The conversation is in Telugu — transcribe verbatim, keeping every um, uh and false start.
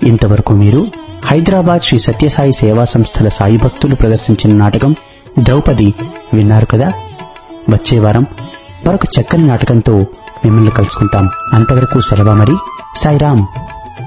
ఇంతవరకు మీరు హైదరాబాద్ శ్రీ సత్యసాయి సేవా సంస్థల సాయి భక్తులు ప్రదర్శించిన నాటకం ద్రౌపది విన్నారు కదా. వచ్చే వారం మరొక చక్కని నాటకంతో మిమ్మల్ని కలుసుకుంటాం. అంతవరకు సెలవు మరి. సాయిరాం.